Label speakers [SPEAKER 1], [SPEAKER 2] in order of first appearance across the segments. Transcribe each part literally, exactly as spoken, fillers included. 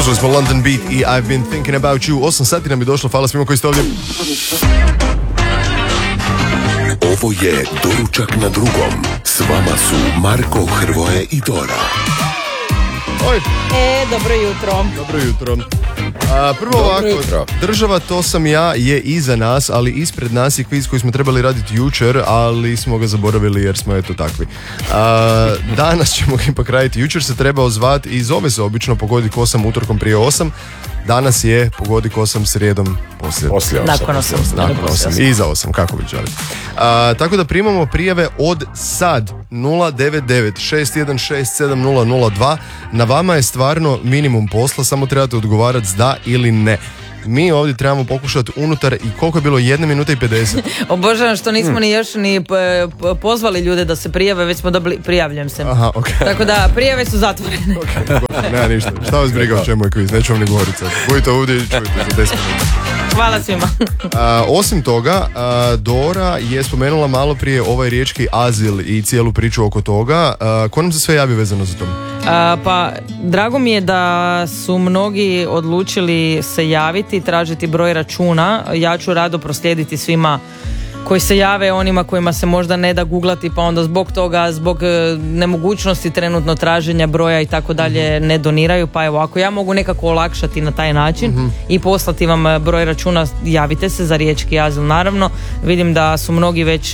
[SPEAKER 1] Slušali smo London Beat i I've been thinking about you. osam sati nam je došlo, hvala svima koji ste ovdje.
[SPEAKER 2] Ovo je Doručak na drugom. S vama su Marko, Hrvoje i Dora.
[SPEAKER 1] Oj.
[SPEAKER 3] E, dobro jutro.
[SPEAKER 1] Dobro jutro. A, prvo dobro ovako, jutro. Država to sam ja je iza nas, ali ispred nas je kviz koji smo trebali raditi jučer, ali smo ga zaboravili jer smo eto takvi. A, danas ćemo ga ipak raditi. Jučer se trebao zvati i zove se obično Pogodi ko sam utorkom prije osam. Danas je Pogodi ko sam srijedom poslije.
[SPEAKER 3] Poslije osam. Nakon osam.
[SPEAKER 1] Nakon osam. I za osam, kako bi želite. A, tako da primamo prijave od sad nula devet devet šest jedan šest sedam nula nula dva. Na vama je stvarno minimum posla, samo trebate odgovarati s da ili ne. Mi ovdje trebamo pokušati unutar, i koliko je bilo, jedne minute i pedeset.
[SPEAKER 3] Obožavam što nismo hmm. ni još ni pozvali ljude da se prijave, već smo dobili, prijavljam se. Aha, okay. Tako da prijave su zatvorene.
[SPEAKER 1] Okay, nema ništa, šta vas briga o čemu je kviz, neću vam ni govoriti sad. Budite ovdje i čujte za deset minuta.
[SPEAKER 3] Hvala svima.
[SPEAKER 1] A, osim toga, a, Dora je spomenula malo prije ovaj riječki azil i cijelu priču oko toga. A, ko nam se sve javi vezano za to?
[SPEAKER 3] A, pa, drago mi je da su mnogi odlučili se javiti, tražiti broj računa. Ja ću rado proslijediti svima koji se jave, onima kojima se možda ne da googlati, pa onda zbog toga, zbog nemogućnosti trenutno traženja broja i tako dalje ne doniraju, pa evo, ako ja mogu nekako olakšati na taj način mm-hmm. i poslati vam broj računa, javite se za riječki azil, naravno. Vidim da su mnogi već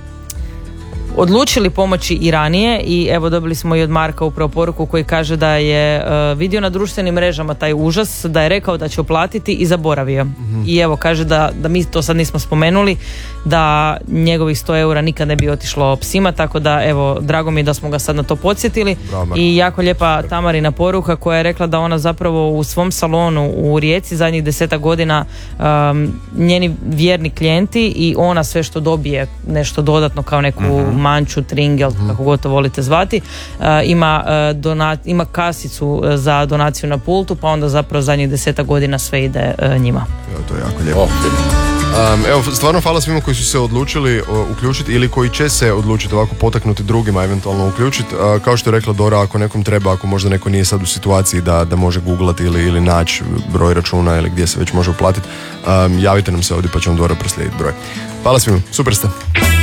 [SPEAKER 3] odlučili pomoći i ranije i evo dobili smo i od Marka upravo poruku koji kaže da je uh, vidio na društvenim mrežama taj užas, da je rekao da će uplatiti i zaboravio. Mm-hmm. I evo kaže da, da mi to sad nismo spomenuli, da njegovih sto eura nikad ne bi otišlo psima, tako da evo, drago mi je da smo ga sad na to podsjetili. Bravo, i jako lijepa Tamarina poruka koja je rekla da ona zapravo u svom salonu u Rijeci zadnjih desetak godina um, njeni vjerni klijenti i ona sve što dobije nešto dodatno kao neku mm-hmm. manču, tringel, mm-hmm. kako god to volite zvati, uh, ima, uh, dona- ima kasicu uh, za donaciju na pultu, pa onda zapravo zadnjih desetak godina sve ide uh, njima.
[SPEAKER 1] Evo, to je jako lijepo. Um, evo, stvarno hvala svima koji su se odlučili uh, uključiti ili koji će se odlučiti ovako potaknuti drugima eventualno uključiti. Uh, kao što je rekla Dora, ako nekom treba, ako možda neko nije sad u situaciji da, da može googlati ili, ili naći broj računa ili gdje se već može uplatiti, um, javite nam se ovdje pa će vam Dora proslijediti broj. Hvala svima, super ste.